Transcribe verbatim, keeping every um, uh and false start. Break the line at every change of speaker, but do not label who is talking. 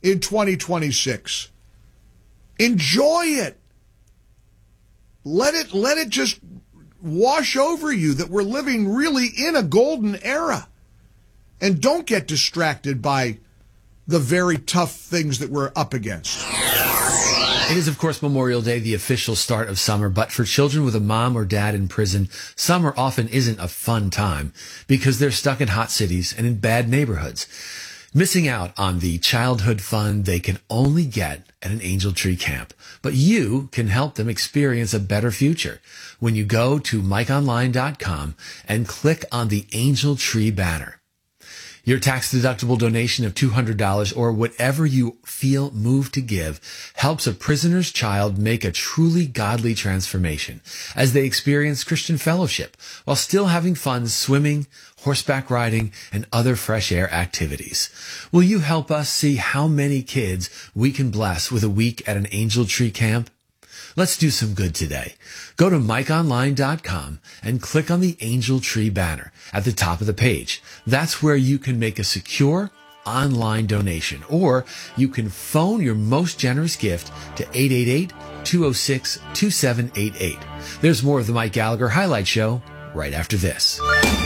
in twenty twenty-six. Enjoy it. Let it, let it just wash over you that we're living really in a golden era. And don't get distracted by the very tough things that we're up against.
It is, of course, Memorial Day, the official start of summer, but for children with a mom or dad in prison, summer often isn't a fun time because they're stuck in hot cities and in bad neighborhoods, missing out on the childhood fun they can only get at an Angel Tree camp. But you can help them experience a better future when you go to mike online dot com and click on the Angel Tree banner. Your tax-deductible donation of two hundred dollars or whatever you feel moved to give helps a prisoner's child make a truly godly transformation as they experience Christian fellowship while still having fun swimming, horseback riding, and other fresh air activities. Will you help us see how many kids we can bless with a week at an Angel Tree camp? Let's do some good today. Go to mike online dot com and click on the Angel Tree banner at the top of the page. That's where you can make a secure online donation, or you can phone your most generous gift to eight eight eight, two oh six, two seven eight eight. There's more of the Mike Gallagher Highlight Show right after this.